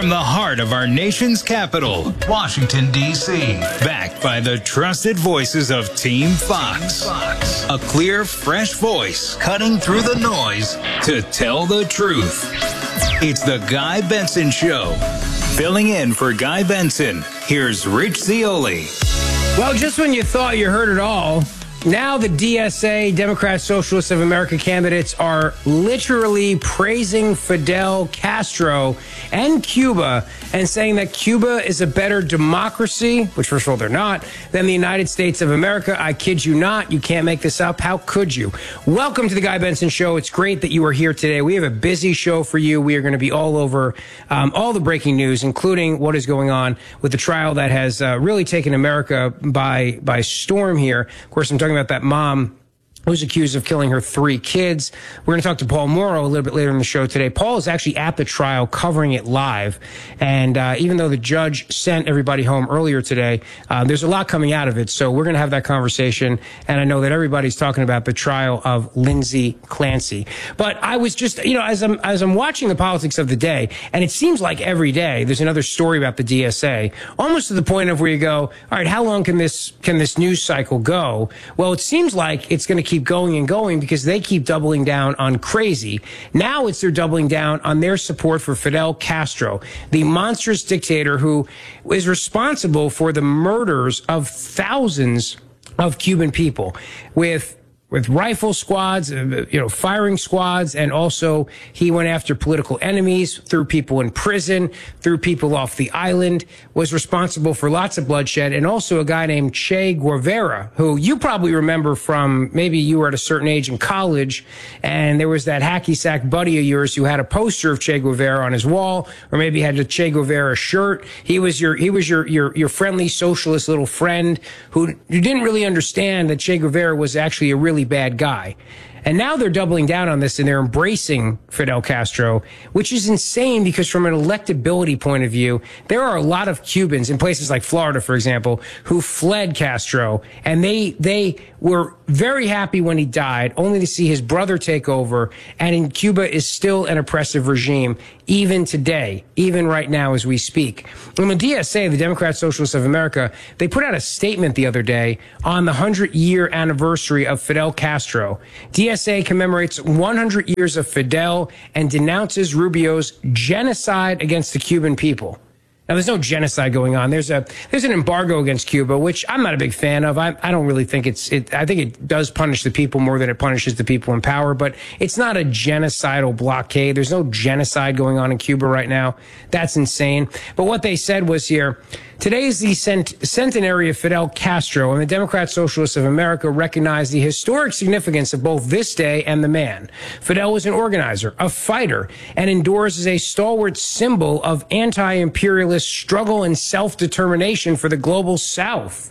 from the heart of our nation's capital, Washington, D.C. Backed by the trusted voices of Team Fox. A clear, fresh voice cutting through the noise to tell the truth. It's the Guy Benson Show. Filling in for Guy Benson, here's Rich Zeoli. Well, just when you thought you heard it all, now the DSA, Democrat Socialists of America candidates are literally praising Fidel Castro and Cuba and saying that Cuba is a better democracy, which first of all they're not, than the United States of America. I kid you not. You can't make this up. How could you? Welcome to the Guy Benson Show. It's great that you are here today. We have a busy show for you. We are going to be all over all the breaking news, including what is going on with the trial that has really taken America by storm here. Of course, I'm talking about that mom who's accused of killing her 3 kids. We're going to talk to Paul Mauro a little bit later in the show today. Paul is actually at the trial covering it live. And even though the judge sent everybody home earlier today, there's a lot coming out of it. So we're going to have that conversation. And I know that everybody's talking about the trial of Lindsay Clancy. But I was just, as I'm watching the politics of the day, and it seems like every day there's another story about the DSA, almost to the point of where you go, all right, how long can this news cycle go? Well, it seems like it's going to keep going and going because they keep doubling down on crazy. Now they're doubling down on their support for Fidel Castro, the monstrous dictator who is responsible for the murders of thousands of Cuban people with rifle squads, firing squads, and also he went after political enemies, threw people in prison, threw people off the island, was responsible for lots of bloodshed, and also a guy named Che Guevara, who you probably remember from maybe you were at a certain age in college, and there was that hacky sack buddy of yours who had a poster of Che Guevara on his wall, or maybe had a Che Guevara shirt. He was your friendly socialist little friend who you didn't really understand that Che Guevara was actually a really bad guy. And now they're doubling down on this and they're embracing Fidel Castro, which is insane because from an electability point of view, there are a lot of Cubans in places like Florida, for example, who fled Castro, and they were very happy when he died, only to see his brother take over. And in Cuba is still an oppressive regime, even today, even right now as we speak. And the DSA, the Democrat Socialists of America, they put out a statement the other day on the 100-year anniversary of Fidel Castro. DSA commemorates 100 years of Fidel and denounces Rubio's genocide against the Cuban people. Now, there's no genocide going on. There's an embargo against Cuba, which I'm not a big fan of. I don't really think I think it does punish the people more than it punishes the people in power, but it's not a genocidal blockade. There's no genocide going on in Cuba right now. That's insane. But what they said was here, today is the centenary of Fidel Castro, and the Democrat Socialists of America recognize the historic significance of both this day and the man. Fidel was an organizer, a fighter, and endures as a stalwart symbol of anti-imperialist struggle and self-determination for the global South.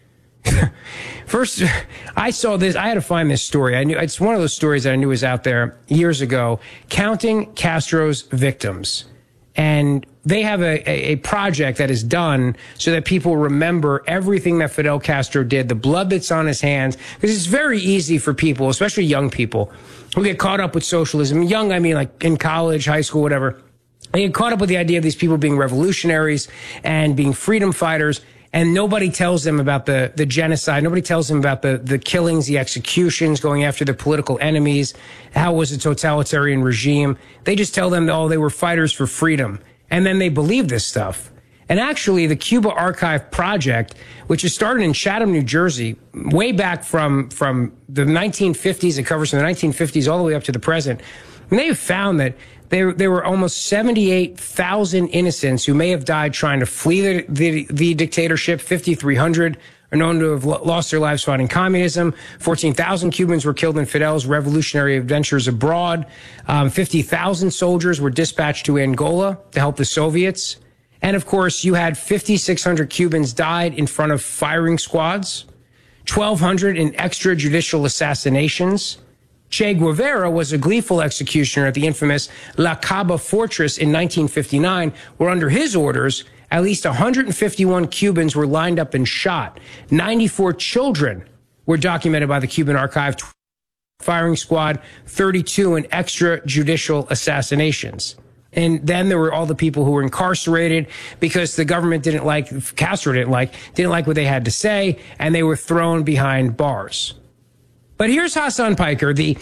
First, I saw this. I had to find this story. I knew it's one of those stories that I knew was out there years ago, counting Castro's victims. And they have a project that is done so that people remember everything that Fidel Castro did, the blood that's on his hands. Because it's very easy for people, especially young people, who get caught up with socialism. Young, I mean like in college, high school, whatever. They get caught up with the idea of these people being revolutionaries and being freedom fighters. And nobody tells them about the genocide. Nobody tells them about the killings, the executions, going after the political enemies. How it was a totalitarian regime. They just tell them, oh, they were fighters for freedom. And then they believe this stuff. And actually, the Cuba Archive Project, which is started in Chatham, New Jersey, way back from the 1950s, it covers from the 1950s all the way up to the present, and they've found that there were almost 78,000 innocents who may have died trying to flee the dictatorship. 5,300 are known to have lost their lives fighting communism. 14,000 Cubans were killed in Fidel's revolutionary adventures abroad. 50,000 soldiers were dispatched to Angola to help the Soviets. And of course, you had 5,600 Cubans died in front of firing squads, 1,200 in extrajudicial assassinations. Che Guevara was a gleeful executioner at the infamous La Caba Fortress in 1959, where under his orders, at least 151 Cubans were lined up and shot. 94 children were documented by the Cuban Archive firing squad, 32 in extrajudicial assassinations. And then there were all the people who were incarcerated because the government Castro didn't like what they had to say, and they were thrown behind bars. But here's Hassan Piker, the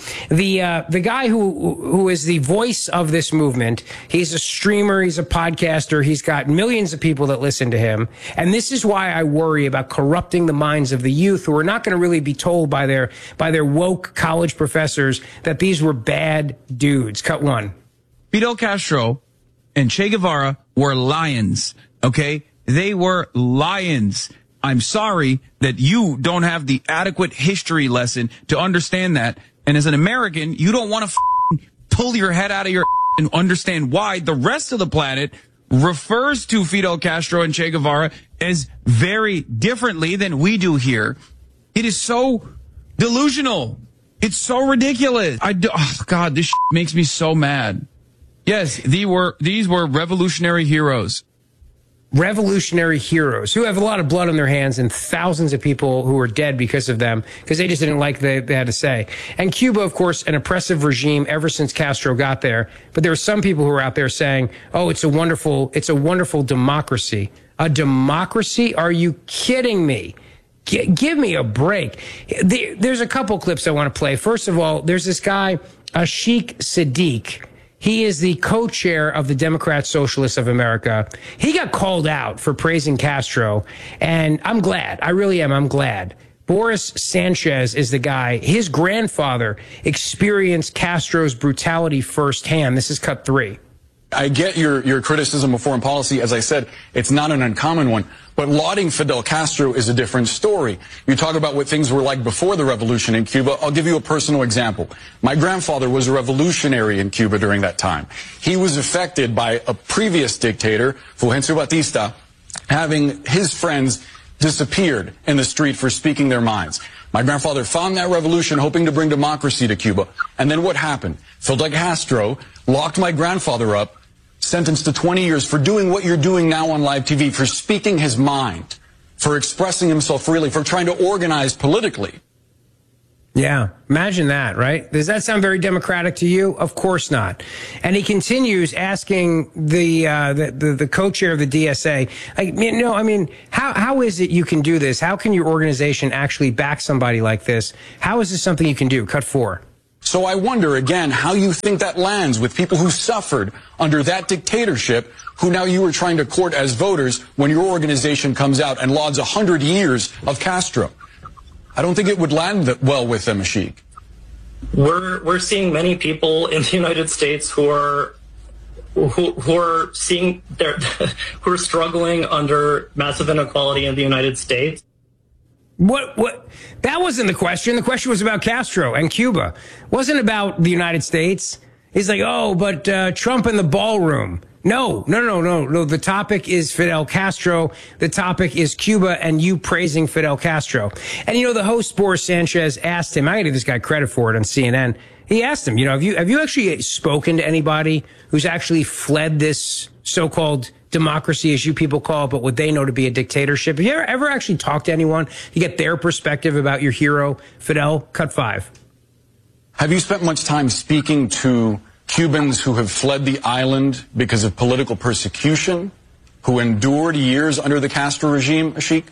guy who is the voice of this movement. He's a streamer, he's a podcaster, he's got millions of people that listen to him. And this is why I worry about corrupting the minds of the youth who are not going to really be told by their woke college professors that these were bad dudes. Cut one. Fidel Castro and Che Guevara were lions, okay? They were lions. I'm sorry that you don't have the adequate history lesson to understand that. And as an American, you don't want to pull your head out of your and understand why the rest of the planet refers to Fidel Castro and Che Guevara as very differently than we do here. It is so delusional. It's so ridiculous. Oh God, this makes me so mad. Yes, these were revolutionary heroes. Revolutionary heroes who have a lot of blood on their hands and thousands of people who are dead because of them, because they just didn't like what they had to say. And Cuba, of course, an oppressive regime ever since Castro got there. But there are some people who are out there saying, oh, it's a wonderful democracy. A democracy? Are you kidding me? Give me a break. There's a couple clips I want to play. First of all, there's this guy, Ashik Sadiq. He is the co-chair of the Democrat Socialists of America. He got called out for praising Castro, and I'm glad. I really am. I'm glad. Boris Sanchez is the guy. His grandfather experienced Castro's brutality firsthand. This is cut 3. I get your criticism of foreign policy. As I said, it's not an uncommon one. But lauding Fidel Castro is a different story. You talk about what things were like before the revolution in Cuba. I'll give you a personal example. My grandfather was a revolutionary in Cuba during that time. He was affected by a previous dictator, Fulgencio Batista, having his friends disappeared in the street for speaking their minds. My grandfather found that revolution hoping to bring democracy to Cuba. And then what happened? Fidel Castro locked my grandfather up, sentenced to 20 years for doing what you're doing now on live TV, for speaking his mind, for expressing himself freely, for trying to organize politically. Yeah, imagine that, right? Does that sound very democratic to you? Of course not. And he continues asking the co-chair of the DSA, how is it you can do this? How can your organization actually back somebody like this? How is this something you can do? Cut 4. So I wonder, again, how you think that lands with people who suffered under that dictatorship, who now you are trying to court as voters when your organization comes out and lauds 100 years of Castro. I don't think it would land well with them, Ashik. We're seeing many people in the United States who are seeing who are struggling under massive inequality in the United States. What? That wasn't the question. The question was about Castro and Cuba. It wasn't about the United States. He's like, oh, but Trump in the ballroom. No. The topic is Fidel Castro. The topic is Cuba and you praising Fidel Castro. And, the host, Boris Sanchez, asked him, I gotta give this guy credit for it on CNN. He asked him, have you actually spoken to anybody who's actually fled this so-called democracy, as you people call it, but what they know to be a dictatorship? Have you ever actually talked to anyone to get their perspective about your hero, Fidel? Cut 5. Have you spent much time speaking to Cubans who have fled the island because of political persecution, who endured years under the Castro regime, Ashik?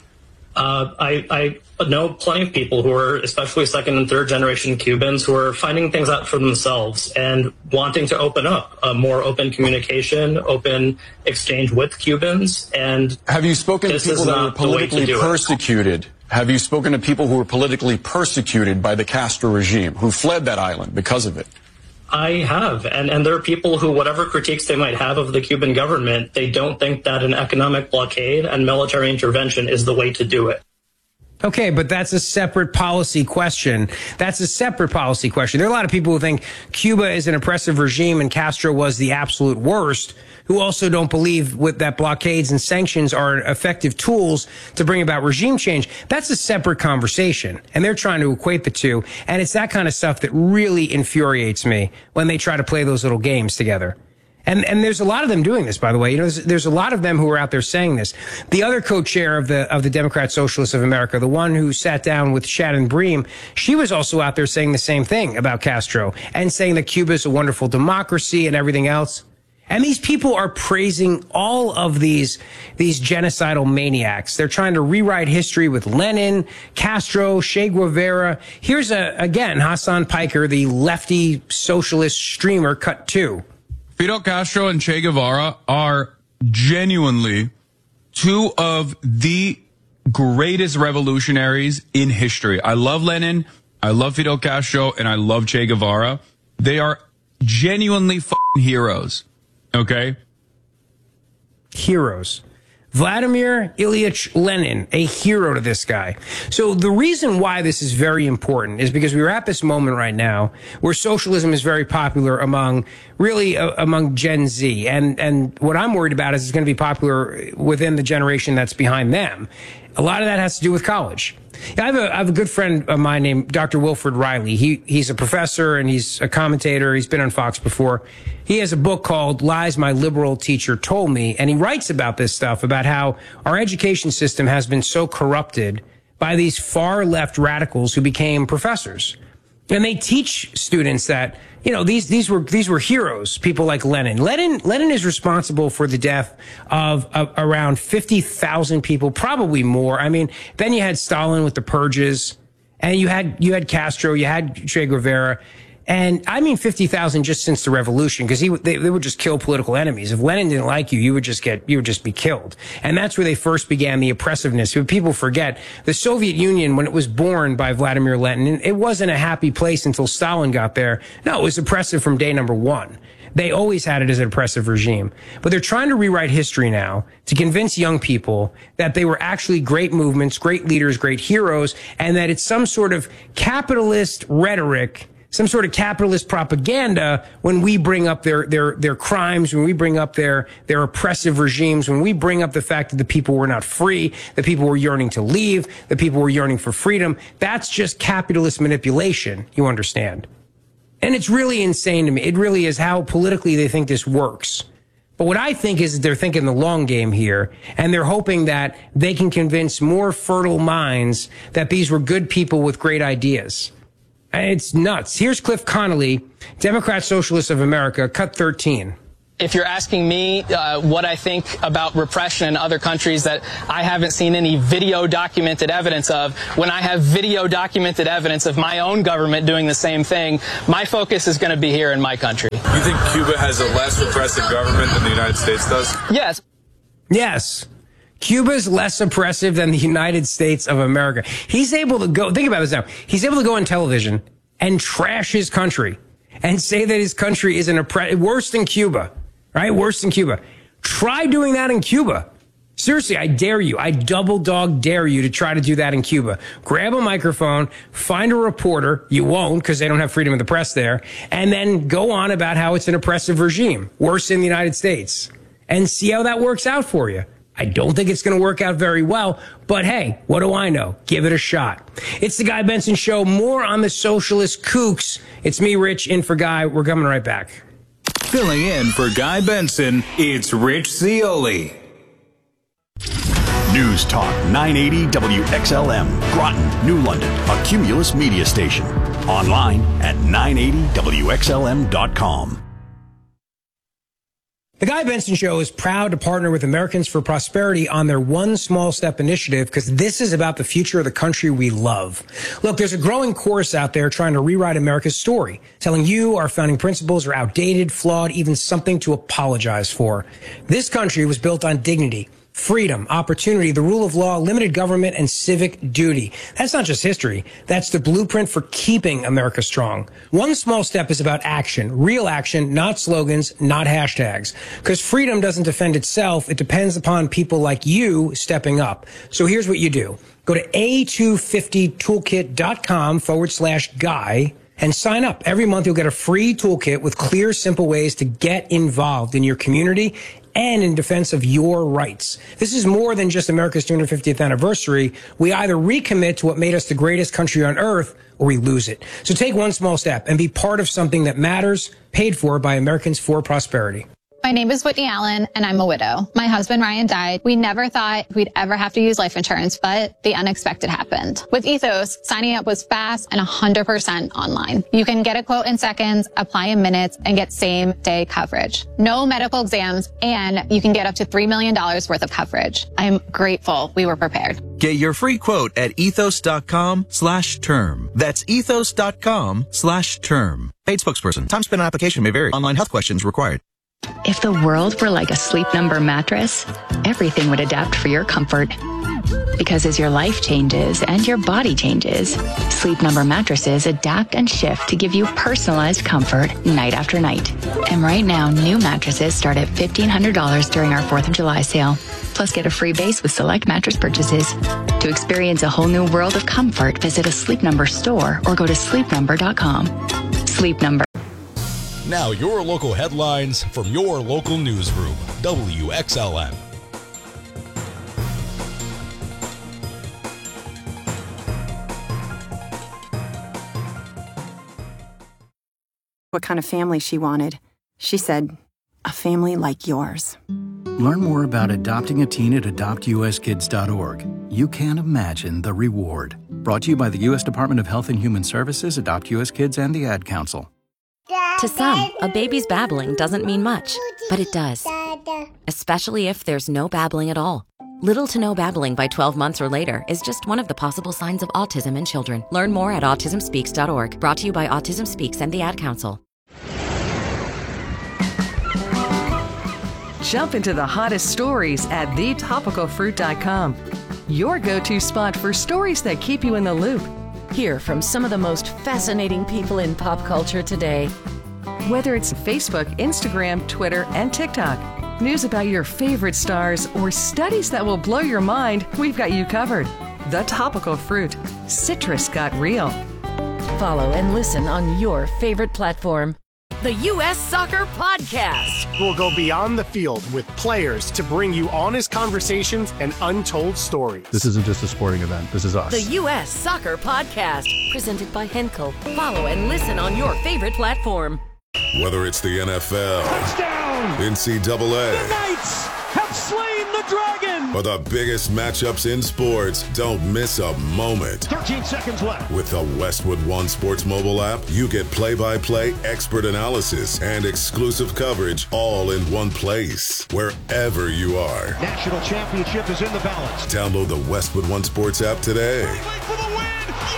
I know plenty of people who are, especially second and third generation Cubans, who are finding things out for themselves and wanting to open up a more open communication, open exchange with Cubans. And have you spoken to people that were politically persecuted? Have you spoken to people who were politically persecuted by the Castro regime, who fled that island because of it? I have. And there are people who, whatever critiques they might have of the Cuban government, they don't think that an economic blockade and military intervention is the way to do it. Okay, but that's a separate policy question. That's a separate policy question. There are a lot of people who think Cuba is an oppressive regime and Castro was the absolute worst, who also don't believe that blockades and sanctions are effective tools to bring about regime change. That's a separate conversation, and they're trying to equate the two. And it's that kind of stuff that really infuriates me when they try to play those little games together. And there's a lot of them doing this, by the way. There's a lot of them who are out there saying this. The other co-chair of the Democrat Socialists of America, the one who sat down with Shannon Bream, she was also out there saying the same thing about Castro and saying that Cuba is a wonderful democracy and everything else. And these people are praising all of these genocidal maniacs. They're trying to rewrite history with Lenin, Castro, Che Guevara. Here's again, Hassan Piker, the lefty socialist streamer, cut 2. Fidel Castro and Che Guevara are genuinely two of the greatest revolutionaries in history. I love Lenin, I love Fidel Castro, and I love Che Guevara. They are genuinely fucking heroes. Okay? Heroes. Vladimir Ilyich Lenin, a hero to this guy. So the reason why this is very important is because we're at this moment right now where socialism is very popular among Gen Z. And what I'm worried about is it's going to be popular within the generation that's behind them. A lot of that has to do with college. I have a good friend of mine named Dr. Wilfred Riley. He's a professor and he's a commentator. He's been on Fox before. He has a book called Lies My Liberal Teacher Told Me, and he writes about this stuff, about how our education system has been so corrupted by these far left radicals who became professors. And they teach students that, you know, these were heroes, people like Lenin. Lenin is responsible for the death of around 50,000 people, probably more. I mean, then you had Stalin with the purges, and you had Castro, you had Che Guevara, and I mean 50,000 just since the revolution, because they would just kill political enemies. If Lenin didn't like you, you would just be killed. And that's where they first began the oppressiveness. When people forget, the Soviet Union, when it was born by Vladimir Lenin, it wasn't a happy place until Stalin got there. No, it was oppressive from day number one. They always had it as an oppressive regime. But they're trying to rewrite history now to convince young people that they were actually great movements, great leaders, great heroes, and that it's some sort of capitalist rhetoric, some sort of capitalist propaganda when we bring up their crimes, when we bring up their oppressive regimes, when we bring up the fact that the people were not free, the people were yearning to leave, the people were yearning for freedom. That's just capitalist manipulation, you understand. And it's really insane to me. It really is how politically they think this works. But what I think is they're thinking the long game here, and they're hoping that they can convince more fertile minds that these were good people with great ideas. It's nuts. Here's Cliff Connolly, Democrat Socialists of America, cut 13. If you're asking me what I think about repression in other countries that I haven't seen any video documented evidence of, when I have video documented evidence of my own government doing the same thing, my focus is going to be here in my country. You think Cuba has a less repressive government than the United States does? Yes. Yes. Cuba's less oppressive than the United States of America. He's able to go, think about this now, he's able to go on television and trash his country and say that his country is worse than Cuba, right? Worse than Cuba. Try doing that in Cuba. Seriously, I dare you. I double dog dare you to try to do that in Cuba. Grab a microphone, find a reporter. You won't, because they don't have freedom of the press there. And then go on about how it's an oppressive regime, worse than the United States, and see how that works out for you. I don't think it's going to work out very well, but hey, what do I know? Give it a shot. It's the Guy Benson Show. More on the socialist kooks. It's me, Rich, in for Guy. We're coming right back. Filling in for Guy Benson, it's Rich Zeoli. News Talk 980 WXLM, Groton, New London, a Cumulus media station. Online at 980WXLM.com. The Guy Benson Show is proud to partner with Americans for Prosperity on their One Small Step initiative, because this is about the future of the country we love. Look, there's a growing chorus out there trying to rewrite America's story, telling you our founding principles are outdated, flawed, even something to apologize for. This country was built on dignity, freedom, opportunity, the rule of law, limited government, and civic duty. That's not just history. That's the blueprint for keeping America strong. One Small Step is about action, real action, not slogans, not hashtags. Because freedom doesn't defend itself. It depends upon people like you stepping up. So here's what you do. Go to a250toolkit.com/guy and sign up. Every month you'll get a free toolkit with clear, simple ways to get involved in your community and in defense of your rights. This is more than just America's 250th anniversary. We either recommit to what made us the greatest country on earth, or we lose it. So take one small step and be part of something that matters, paid for by Americans for Prosperity. My name is Whitney Allen, and I'm a widow. My husband, Ryan, died. We never thought we'd ever have to use life insurance, but the unexpected happened. With Ethos, signing up was fast and 100% online. You can get a quote in seconds, apply in minutes, and get same-day coverage. No medical exams, and you can get up to $3 million worth of coverage. I'm grateful we were prepared. Get your free quote at ethos.com/term. That's ethos.com/term. Paid spokesperson. Time spent on application may vary. Online health questions required. If the world were like a Sleep Number mattress, everything would adapt for your comfort. Because as your life changes and your body changes, Sleep Number mattresses adapt and shift to give you personalized comfort night after night. And right now, new mattresses start at $1,500 during our 4th of July sale. Plus, get a free base with select mattress purchases. To experience a whole new world of comfort, visit a Sleep Number store or go to sleepnumber.com. Sleep Number. Now your local headlines from your local newsroom, WXLN. What kind of family she wanted. She said, a family like yours. Learn more about adopting a teen at adoptuskids.org. You can't imagine the reward. Brought to you by the U.S. Department of Health and Human Services, Adopt U.S. Kids, and the Ad Council. To some, a baby's babbling doesn't mean much, but it does. Especially if there's no babbling at all. Little to no babbling by 12 months or later is just one of the possible signs of autism in children. Learn more at autismspeaks.org. Brought to you by Autism Speaks and the Ad Council. Jump into the hottest stories at thetopicalfruit.com. Your go-to spot for stories that keep you in the loop. Hear from some of the most fascinating people in pop culture today. Whether it's Facebook, Instagram, Twitter, and TikTok, news about your favorite stars, or studies that will blow your mind, we've got you covered. The Topical Fruit. Citrus got real. Follow and listen on your favorite platform. The U.S. Soccer Podcast. We'll go beyond the field with players to bring you honest conversations and untold stories. This isn't just a sporting event. This is us. The U.S. Soccer Podcast. Presented by Henkel. Follow and listen on your favorite platform. Whether it's the NFL, touchdown, NCAA, the Knights have slain the dragon, or the biggest matchups in sports, don't miss a moment. 13 seconds left. With the Westwood One Sports mobile app, you get play-by-play, expert analysis, and exclusive coverage all in one place, wherever you are. National championship is in the balance. Download the Westwood One Sports app today. For the win.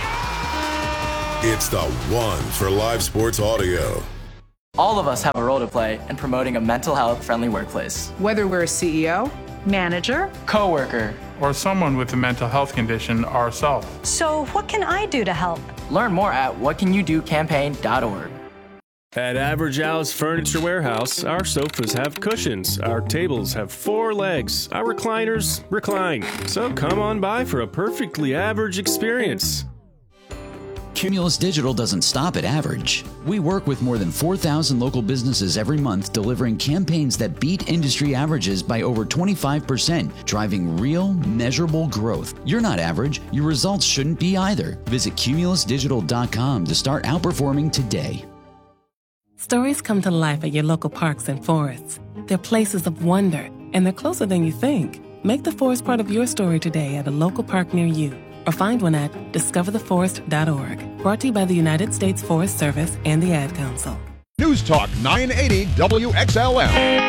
Yeah! It's the one for live sports audio. All of us have a role to play in promoting a mental health friendly workplace. Whether we're a CEO, manager, coworker, or someone with a mental health condition ourselves. So what can I do to help? Learn more at whatcanyoudocampaign.org. At Average Al's Furniture Warehouse, our sofas have cushions, our tables have 4 legs, our recliners recline. So come on by for a perfectly average experience. Cumulus Digital doesn't stop at average. We work with more than 4,000 local businesses every month, delivering campaigns that beat industry averages by over 25%, driving real, measurable growth. You're not average. Your results shouldn't be either. Visit cumulusdigital.com to start outperforming today. Stories come to life at your local parks and forests. They're places of wonder, and they're closer than you think. Make the forest part of your story today at a local park near you, or find one at discovertheforest.org. Brought to you by the United States Forest Service and the Ad Council. News Talk 980 WXLM.